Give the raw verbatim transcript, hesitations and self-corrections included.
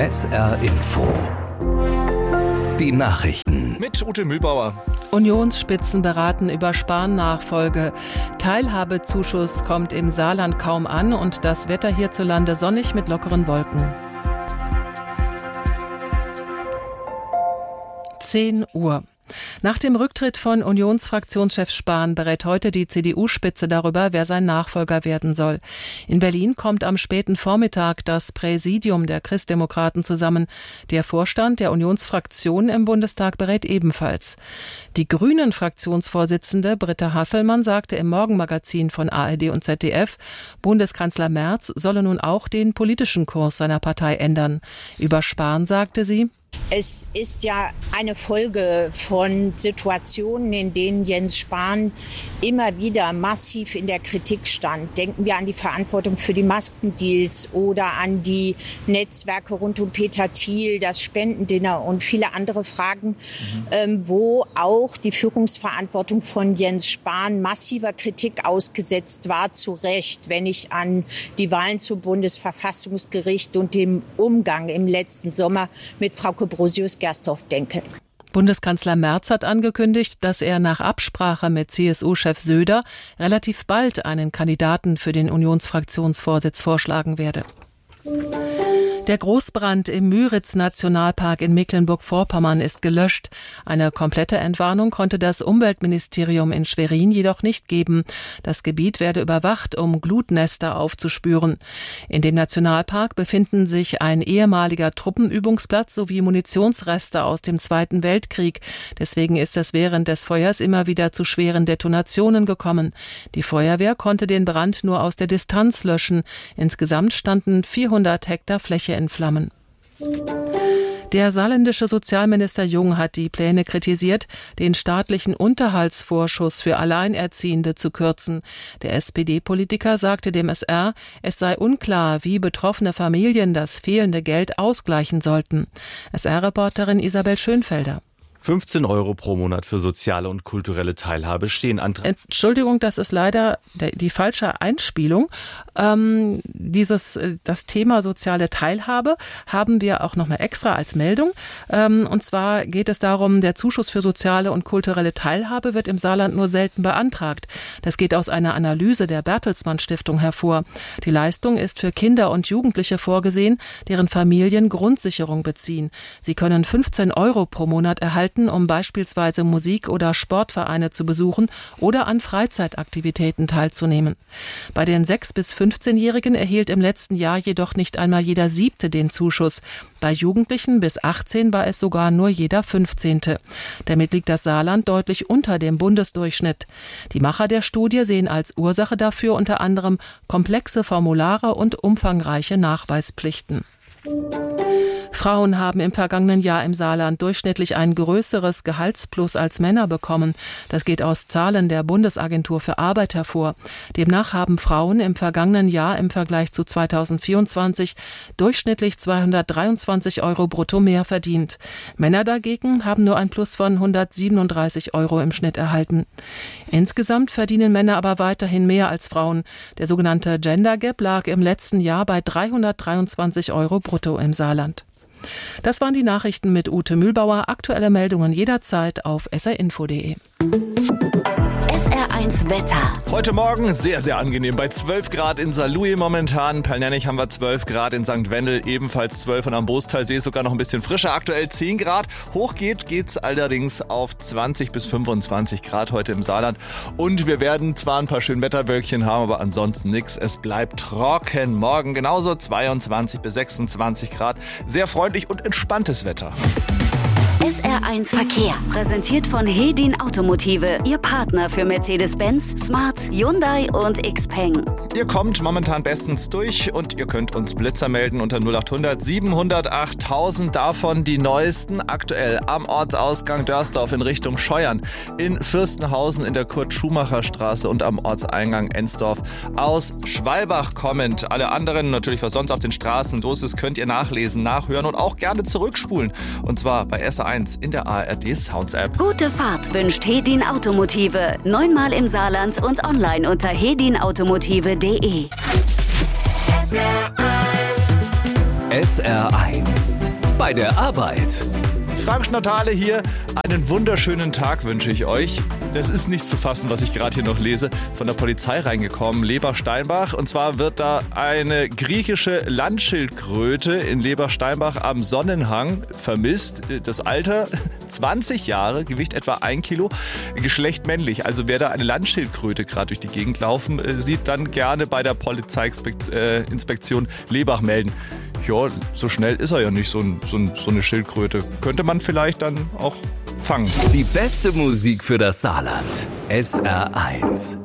S R Info. Die Nachrichten. Mit Ute Mühlbauer. Unionsspitzen beraten über Spahn-Nachfolge. Teilhabezuschuss kommt im Saarland kaum an und das Wetter hierzulande sonnig mit lockeren Wolken. zehn Uhr. Nach dem Rücktritt von Unionsfraktionschef Spahn berät heute die C D U-Spitze darüber, wer sein Nachfolger werden soll. In Berlin kommt am späten Vormittag das Präsidium der Christdemokraten zusammen. Der Vorstand der Unionsfraktion im Bundestag berät ebenfalls. Die Grünen-Fraktionsvorsitzende Britta Hasselmann sagte im Morgenmagazin von A R D und Z D F, Bundeskanzler Merz solle nun auch den politischen Kurs seiner Partei ändern. Über Spahn sagte sie: Es ist ja eine Folge von Situationen, in denen Jens Spahn immer wieder massiv in der Kritik stand. Denken wir an die Verantwortung für die Maskendeals oder an die Netzwerke rund um Peter Thiel, das Spendendinner und viele andere Fragen, mhm. ähm, wo auch die Führungsverantwortung von Jens Spahn massiver Kritik ausgesetzt war, zu Recht, wenn ich an die Wahlen zum Bundesverfassungsgericht und den Umgang im letzten Sommer mit Frau Brosius-Gerstorf denke. Bundeskanzler Merz hat angekündigt, dass er nach Absprache mit C S U-Chef Söder relativ bald einen Kandidaten für den Unionsfraktionsvorsitz vorschlagen werde. Der Großbrand im Müritz-Nationalpark in Mecklenburg-Vorpommern ist gelöscht. Eine komplette Entwarnung konnte das Umweltministerium in Schwerin jedoch nicht geben. Das Gebiet werde überwacht, um Glutnester aufzuspüren. In dem Nationalpark befinden sich ein ehemaliger Truppenübungsplatz sowie Munitionsreste aus dem Zweiten Weltkrieg. Deswegen ist es während des Feuers immer wieder zu schweren Detonationen gekommen. Die Feuerwehr konnte den Brand nur aus der Distanz löschen. Insgesamt standen vierhundert Hektar Fläche in Flammen. Der saarländische Sozialminister Jung hat die Pläne kritisiert, den staatlichen Unterhaltsvorschuss für Alleinerziehende zu kürzen. Der S P D-Politiker sagte dem S R, es sei unklar, wie betroffene Familien das fehlende Geld ausgleichen sollten. S R-Reporterin Isabel Schönfelder. fünfzehn Euro pro Monat für soziale und kulturelle Teilhabe stehen an. Entschuldigung, das ist leider die falsche Einspielung. Ähm, dieses, das Thema soziale Teilhabe haben wir auch nochmal extra als Meldung. Ähm, und zwar geht es darum, der Zuschuss für soziale und kulturelle Teilhabe wird im Saarland nur selten beantragt. Das geht aus einer Analyse der Bertelsmann Stiftung hervor. Die Leistung ist für Kinder und Jugendliche vorgesehen, deren Familien Grundsicherung beziehen. Sie können fünfzehn Euro pro Monat erhalten, um beispielsweise Musik- oder Sportvereine zu besuchen oder an Freizeitaktivitäten teilzunehmen. Bei den sechs- bis fünfzehnjährigen erhielt im letzten Jahr jedoch nicht einmal jeder Siebte den Zuschuss. Bei Jugendlichen bis achtzehn war es sogar nur jeder Fünfzehnte. Damit liegt das Saarland deutlich unter dem Bundesdurchschnitt. Die Macher der Studie sehen als Ursache dafür unter anderem komplexe Formulare und umfangreiche Nachweispflichten. Frauen haben im vergangenen Jahr im Saarland durchschnittlich ein größeres Gehaltsplus als Männer bekommen. Das geht aus Zahlen der Bundesagentur für Arbeit hervor. Demnach haben Frauen im vergangenen Jahr im Vergleich zu zweitausendvierundzwanzig durchschnittlich zweihundertdreiundzwanzig Euro brutto mehr verdient. Männer dagegen haben nur ein Plus von hundertsiebenunddreißig Euro im Schnitt erhalten. Insgesamt verdienen Männer aber weiterhin mehr als Frauen. Der sogenannte Gender Gap lag im letzten Jahr bei dreihundertdreiundzwanzig Euro brutto im Saarland. Das waren die Nachrichten mit Ute Mühlbauer. Aktuelle Meldungen jederzeit auf s r info punkt d e. S R eins Wetter. Heute Morgen sehr, sehr angenehm. Bei zwölf Grad in Saarlouis momentan. Perlnennich haben wir zwölf Grad, in Sankt Wendel ebenfalls zwölf und am Boostalsee sogar noch ein bisschen frischer. Aktuell zehn Grad. Hoch geht, geht's allerdings auf zwanzig bis fünfundzwanzig Grad heute im Saarland. Und wir werden zwar ein paar schöne Wetterwölkchen haben, aber ansonsten nichts. Es bleibt trocken. Morgen genauso zweiundzwanzig bis sechsundzwanzig Grad. Sehr freundlich und entspanntes Wetter. S R eins Verkehr. Präsentiert von Hedin Automotive. Ihr Partner für Mercedes-Benz, Smart, Hyundai und Xpeng. Ihr kommt momentan bestens durch und ihr könnt uns Blitzer melden unter null acht hundert siebenhundertacht tausend. Davon die neuesten aktuell am Ortsausgang Dörsdorf in Richtung Scheuern, in Fürstenhausen in der Kurt-Schumacher-Straße und am Ortseingang Ensdorf aus Schwalbach kommend. Alle anderen, natürlich was sonst auf den Straßen los ist, könnt ihr nachlesen, nachhören und auch gerne zurückspulen. Und zwar bei S R eins in der A R D Sounds App. Gute Fahrt wünscht Hedin Automotive. Neunmal im Saarland und online unter hedin automotive punkt de. S R eins bei der Arbeit. Frank Schnottale hier. Einen wunderschönen Tag wünsche ich euch. Das ist nicht zu fassen, was ich gerade hier noch lese. Von der Polizei reingekommen, Leber-Steinbach. Und zwar wird da eine griechische Landschildkröte in Leber-Steinbach am Sonnenhang vermisst. Das Alter zwanzig Jahre, Gewicht etwa ein Kilo, Geschlecht männlich. Also wer da eine Landschildkröte gerade durch die Gegend laufen sieht, dann gerne bei der Polizeiinspektion Lebach melden. Ja, so schnell ist er ja nicht, so, ein, so, ein, so eine Schildkröte. Könnte man vielleicht dann auch fangen. Die beste Musik für das Saarland. S R eins.